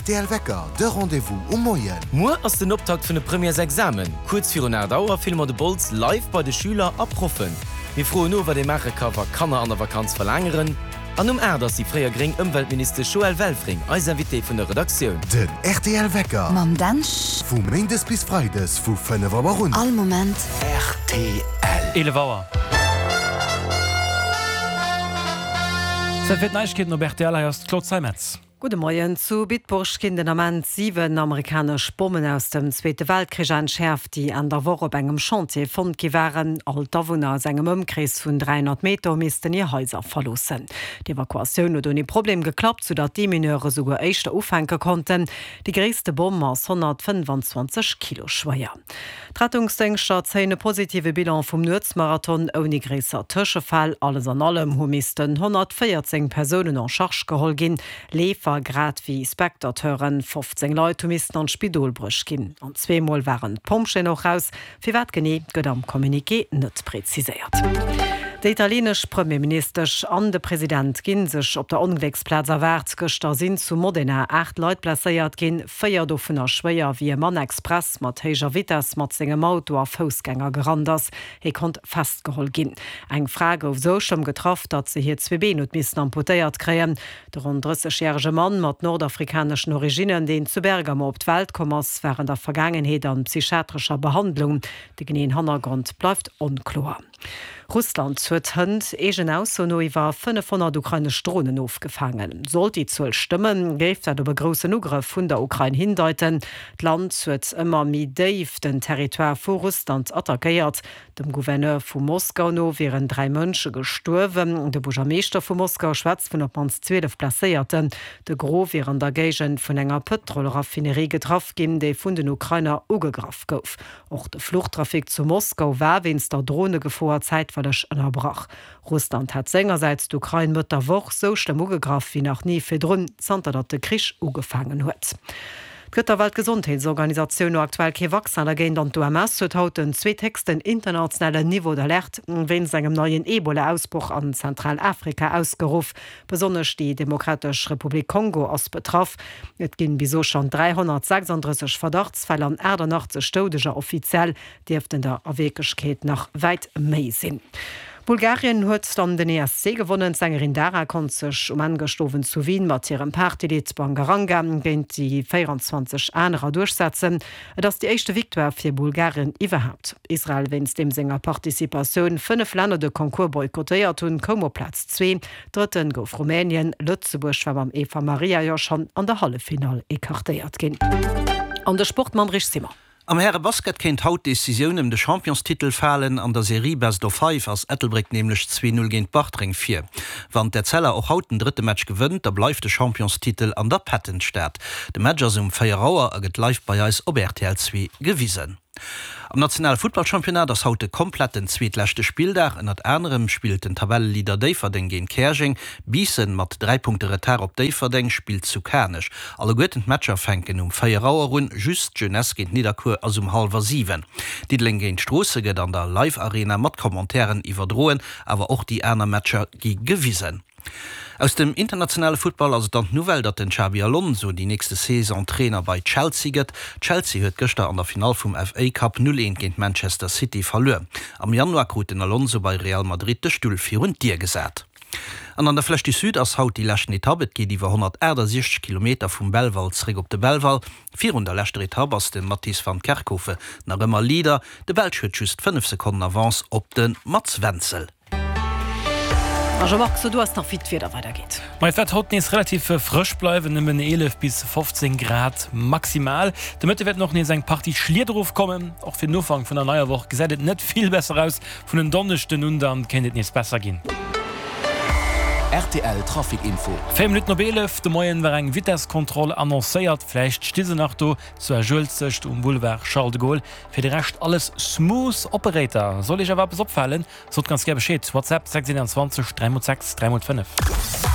RTL Wecker, de Rendezvous Moien. Mo ass den Optakt vun de Premiers Examen. Kurz vir Dauer filmer de Bolz live bei de Schüler abprofen. Wir froh no, wat de Machecover kannner an der Vakanz verlangeren. An dats die Freier Gring Umweltminister Joel Welfring als Invité vun der Redaktion. Den RTL Wecker. Mam Dansch. Vu Mendes bis Freides vu 5 rund. All Moment. RTL. Elevauer. Zefir Neichkeeten op RTL erst Claude Seimetz. Gute Morgen zu Bitburg kinden am Ende 7 amerikanische Bomben aus dem Zweiten Weltkrieg entschärft, die an der Woche bei einem Chantier von waren. All Bewohner aus einem Umkreis von 300 Meter mussten ihre Häuser verlassen. Die Evakuation hat ohne Problem geklappt, sodass die Mineure sogar echt aufhängen konnten. Die größte Bombe ist 125 Kilo schwer. Die Rettungsdienste hat einen positiven Bilanz vom Nutzmarathon ohne größer Zwischenfall. Alles an allem mussten 114 Personen in Charge geholt gehen. Grad wie Spektateuren 15 Leute mussten an Spidolbrüch gehen. Und zweimal waren Pomsche noch raus. Für wat genie geht am Kommuniqué nicht präzisiert. Der italienische Premierminister an der Präsident gehen sich auf der Unglücksplatz erwart. Gestern sind zu Modena 8 Leute platziert gehen, 4 davon schwer wie ein Mann Express mit heiger Vitas mit seinem Auto auf Fußgänger gerannt ist. Er konnte festgeholt gehen. Eine Frage auf so schon getroffen, dass sie hier 2 Beine und müssen amputiert kriegen. Der rund 30-jährige Mann mit nordafrikanischen Originen, den zu Bergamo auf die Welt kam, während der Vergangenheit an psychiatrischer Behandlung. Der genaue Hintergrund bleibt unklar. Russland huet hënd egen aus no iwwer 500 ukrainesch Drohnen aufgefangen. Sollt die 12 stimmen, géif dat op grossen Ugriff vun der Ukraine hindeuten. D Land huet ëmmer mi déif den Territoire vu Russland attackéiert. Dem Gouverneur vu Moskau no wären 3 Mënsche gesturwen. De Burgermeester vu Moskau schwätzt vun op ans 12 placéierten. De Gro wären der Gegent vun enger Petrolraffinerie getraf gin, déi vun den Ukrainer ugegraf gouf. Och de Fluchttrafik zu Moskau war wenn's der Drohne gefoer Zeit unterbrach. Russland hat seinerseits d'Ukraine mit der Woche so schlimm ugegraf wie noch nie für drun, sondern dat der Krieg ugefangen huet. Die Weltgesundheitsorganisation no aktuell ke Wachsen agent an OMS huet haut den 2 Texten internationale Niveau d'Alert wenn segem neuen Ebola-Ausbruch an Zentralafrika ausgeruf, besonders die Demokratische Republik Kongo ass betraff. Et ginn wieso schon 336 Verdachtsfälle an 88 stodescher offiziell, die in der Erwegkeet nach weit méi sinn. Bulgarien huet dann den ESC gewonnen. Sängerin Dara kon sech angestoven zu Wien mat ihrem Partylied Bangaranga géint die 24 anderer durchsetzen. Dats die echte Viktoire fir Bulgarien iwwerhaupt. Israel wenns dem Sänger Partizipationun 5 Länder de Konkurs boykottéiert hun Komo Platz 2. Dritten gouf Rumänien, Lützeburg war am Eva Maria ja schon an der Hallefinal ekartéiert gin. An der Sportmann Rich Zimmer. Am Herre Basket kennt haut Decision de Championstitel fallen an der Serie Best of 5 als Ettelbrick nämlich 2-0 gegen Bachtring 4. Wann der Zeller auch haut den dritte Match gewinnt, da bleibt der Championstitel an der Patentstadt. De Matchers Feierauer aget live bei Eis ob RTL 2 gewiesen. Am Nationalfußballchampionat das haute komplett den zweitletzte Spieldach in anderem spielt den Tabellenleader Daverding gegen Kersching, Biesen mat 3 Punkte Retard op Daverding spielt zu Kernisch. Alle guten Matcher fenken Feierauerrun just Jeunesse geht Niederkur aus 6:30. Diedling gegen Stroße geht an der Live-Arena mat Kommentaren überdrohen, aber auch die Erner Matcher gi gewiesen. Aus dem internationale Football also dann Nouvelle, dat den Xabi Alonso die nächste Saison Trainer bei Chelsea geht. Chelsea huet gestern an der Final vom FA Cup 0-1 gegen Manchester City verloren. Am Januar krut den Alonso bei Real Madrid de Stuhl 4 und dir gesät. An der Fläche Süd as haut die lächten Etappe geht iwwer 160 km vom Belval zurück op de Belval. 400 lächte Etappe aus den Matthias van Kerkhofe nach immer Lieder. De Welt huet just 5 Sekunden Avance op den Mats Wenzel. So, du hast noch fit wie weitergeht. Mein Fett haut ist relativ frisch bleiben, nimmen 11 bis 15 Grad maximal. Damit wird noch nie sein Party Schlierdruf kommen. Auch für den Anfang von der neuen Woche sieht nicht viel besser aus. Von den Donnersten und dann kann es nicht besser gehen. RTL Trafikinfo. 5 Minuten noch 11, der Morgen war eine Vitessekontrolle annonciert. Vielleicht steht sie noch da zu Erschulzigt Boulevard Charles de Gaulle. Für den Rest alles smooth Operator. Soll ich aber etwas abfallen? So ganz gerne Bescheid. WhatsApp 627 306 305.